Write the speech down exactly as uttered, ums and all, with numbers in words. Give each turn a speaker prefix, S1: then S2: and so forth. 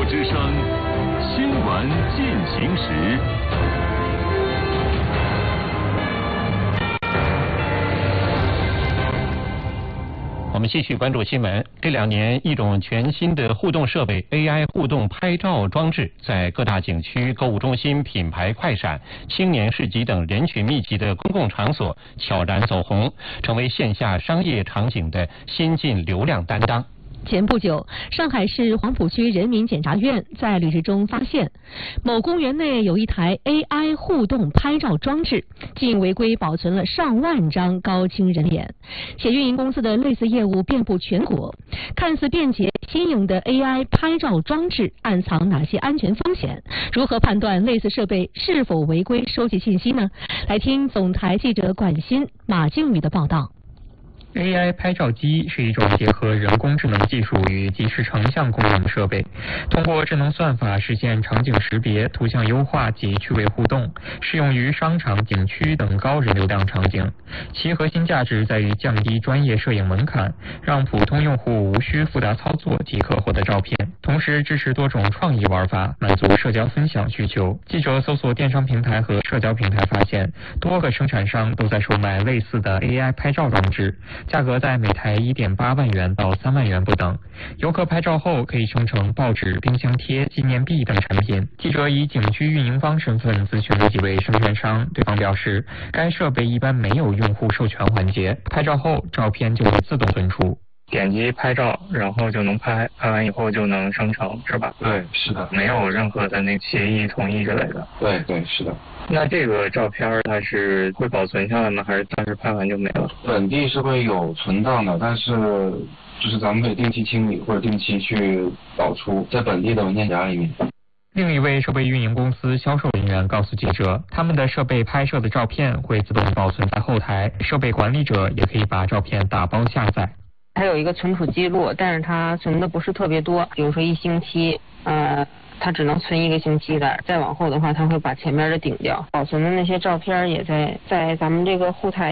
S1: 之声，新闻进行时。
S2: 我们继续关注新闻。这两年，一种全新的互动设备 A I 互动拍照装置在各大景区、购物中心、品牌快闪、青年市集等人群密集的公共场所悄然走红，成为线下商业场景的新晋流量担当。
S3: 前不久，上海市黄浦区人民检察院在履历中发现，某公园内有一台 A I 互动拍照装置，竟违规保存了上万张高清人脸，且运营公司的类似业务遍布全国。看似便捷新颖的 A I 拍照装置暗藏哪些安全风险？如何判断类似设备是否违规收集信息呢？来听总台记者管欣、马静宇的报道。
S4: A I 拍照机是一种结合人工智能技术与即时成像功能的设备，通过智能算法实现场景识别、图像优化及趣味互动，适用于商场、景区等高人流量场景。其核心价值在于降低专业摄影门槛，让普通用户无需复杂操作即可获得照片，同时支持多种创意玩法，满足社交分享需求。记者搜索电商平台和社交平台发现，多个生产商都在售卖类似的 A I 拍照装置，价格在每台 一点八万元到三万元不等。游客拍照后可以生成报纸、冰箱贴、纪念币等产品。记者以景区运营方身份咨询了几位生产商，对方表示，该设备一般没有用户授权环节，拍照后照片就会自动存储。
S5: 点击拍照，然后就能拍，拍完以后就能生成，是吧？
S6: 对，是的，
S5: 没有任何的那个协议、同意之类的。
S6: 对对，是的。
S5: 那这个照片它是会保存下来吗？还是当时拍完就没了？
S6: 本地是会有存档的，但是就是咱们可以定期清理或者定期去导出，在本地的文件夹里面。
S4: 另一位设备运营公司销售人员告诉记者，他们的设备拍摄的照片会自动保存在后台，设备管理者也可以把照片打包下载。
S7: 它有一个存储记录，但是它存的不是特别多，比如说一星期，呃，它只能存一个星期的，再往后的话，它会把前面的顶掉。保存的那些照片也在在咱们这个后台。